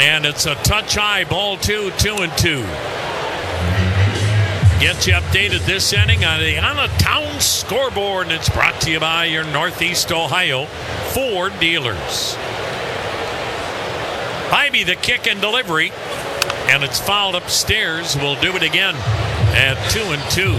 And it's a touch high, ball 2-2. Get you updated this inning on the On-a-Town scoreboard, and it's brought to you by your Northeast Ohio Ford dealers. Bybee the kick and delivery, and it's fouled upstairs. We'll do it again at 2-2.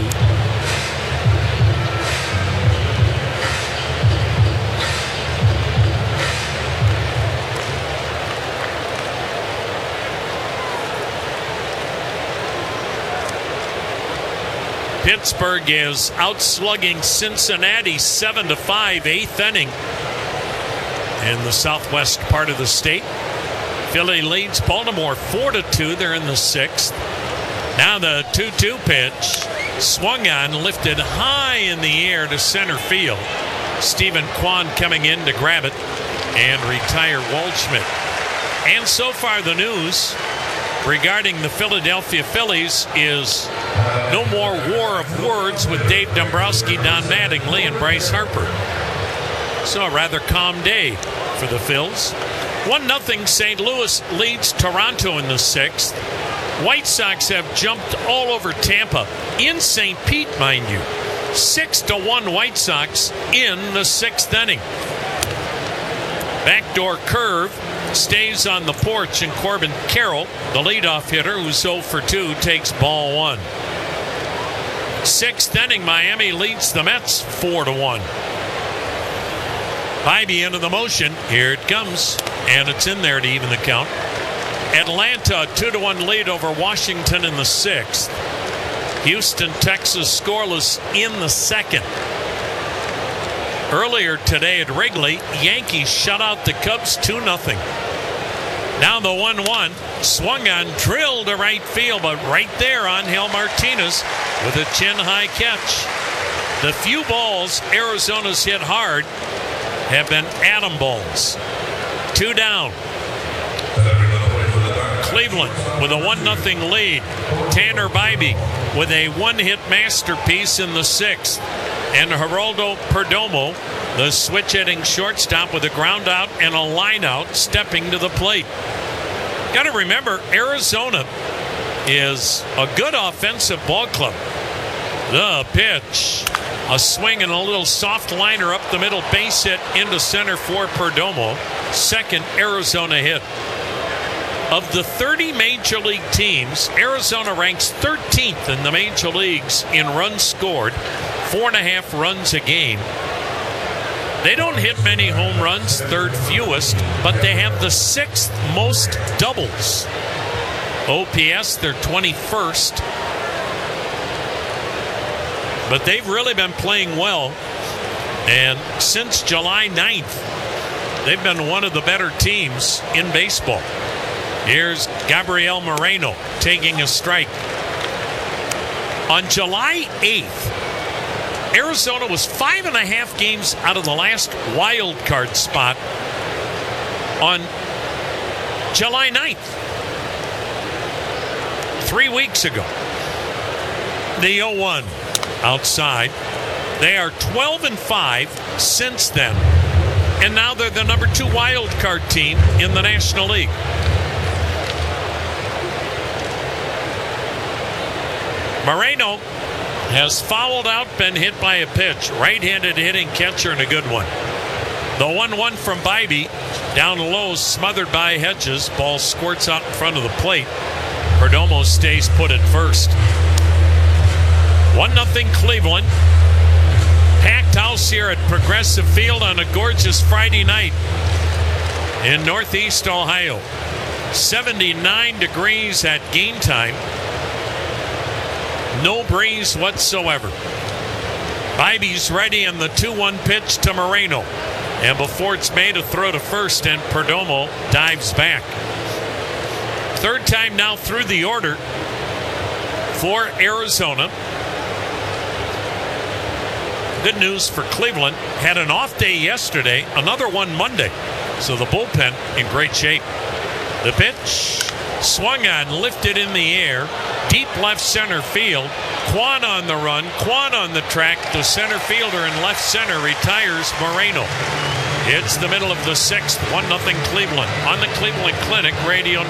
Pittsburgh is outslugging Cincinnati 7-5, eighth inning in the southwest part of the state. Philly leads Baltimore 4-2. They're in the sixth. Now the 2-2 pitch, swung on, lifted high in the air to center field. Stephen Kwan coming in to grab it and retire Waldschmidt. And so far the news regarding the Philadelphia Phillies is no more war of words with Dave Dombrowski, Don Mattingly, and Bryce Harper. So a rather calm day for the Phils. 1-0 St. Louis leads Toronto in the sixth. White Sox have jumped all over Tampa in St. Pete, mind you. 6-1 White Sox in the sixth inning. Backdoor curve stays on the porch, and Corbin Carroll, the leadoff hitter, who's 0 for 2, takes ball one. Sixth inning, Miami leads the Mets 4-1. Bybee into the motion. Here it comes, and it's in there to even the count. Atlanta 2-1 lead over Washington in the sixth. Houston, Texas scoreless in the second. Earlier today at Wrigley, Yankees shut out the Cubs 2-0. Now the 1-1, swung on, drilled to right field, but right there Angel Martinez with a chin-high catch. The few balls Arizona's hit hard have been atom balls. 2 down. Cleveland with a 1-0 lead. Tanner Bybee with a one-hit masterpiece in the sixth. And Geraldo Perdomo, the switch-hitting shortstop, with a ground out and a line out, stepping to the plate. Got to remember, Arizona is a good offensive ball club. The pitch, a swing and a little soft liner up the middle, base hit into center for Perdomo. Second Arizona hit. Of the 30 major league teams, Arizona ranks 13th in the major leagues in runs scored, 4.5 runs a game. They don't hit many home runs, third fewest, but they have the 6th most doubles. OPS, they're 21st. But they've really been playing well. And since July 9th, they've been one of the better teams in baseball. Here's Gabriel Moreno taking a strike. On July 8th, Arizona was 5.5 games out of the last wild card spot on July 9th. 3 weeks ago. The 0-1 outside. They are 12-5 since then. And now they're the number 2 wild card team in the National League. Moreno has fouled out, been hit by a pitch. Right-handed hitting catcher and a good one. The 1-1 from Bybee, down low, smothered by Hedges. Ball squirts out in front of the plate. Perdomo stays put at first. 1-0 Cleveland. Packed house here at Progressive Field on a gorgeous Friday night in Northeast Ohio. 79 degrees at game time. No breeze whatsoever. Bybee's ready, and the 2-1 pitch to Moreno. And before it's made, a throw to first, and Perdomo dives back. Third time now through the order for Arizona. Good news for Cleveland. Had an off day yesterday, another one Monday. So the bullpen in great shape. The pitch, swung on, lifted in the air. Deep left center field. Kwan on the run. Kwan on the track. The center fielder in left center retires Moreno. It's the middle of the sixth. 1-0 Cleveland on the Cleveland Clinic Radio